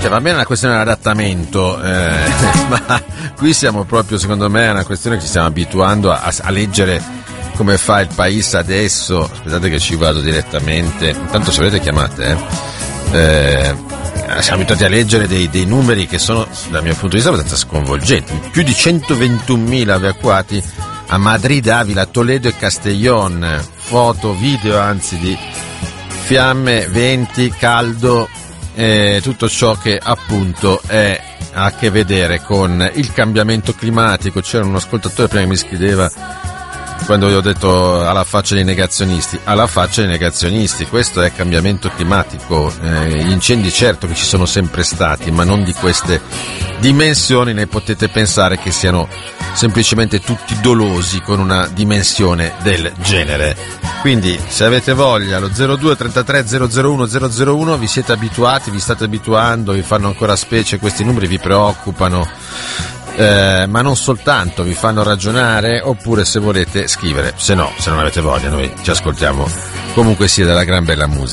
Cioè, va bene la questione dell'adattamento, ma qui siamo proprio, secondo me, è una questione che ci stiamo abituando a leggere come fa il País adesso. Aspettate che ci vado direttamente, intanto se volete chiamate, siamo abituati a leggere dei numeri che sono, dal mio punto di vista, abbastanza sconvolgenti. Più di 121.000 evacuati a Madrid, Avila, Toledo e Castellón. Foto, video anzi di fiamme, venti, caldo, tutto ciò che appunto ha a che vedere con il cambiamento climatico. C'era un ascoltatore prima che mi scriveva, quando gli ho detto alla faccia dei negazionisti, questo è cambiamento climatico. Gli incendi certo che ci sono sempre stati, ma non di queste dimensioni. Ne potete pensare che siano semplicemente tutti dolosi con una dimensione del genere. Quindi se avete voglia, lo 02 33 001 001, vi siete abituati, vi state abituando, vi fanno ancora specie questi numeri, vi preoccupano, ma non soltanto, vi fanno ragionare, oppure se volete scrivere, se non avete voglia, noi ci ascoltiamo comunque sia della gran bella musica.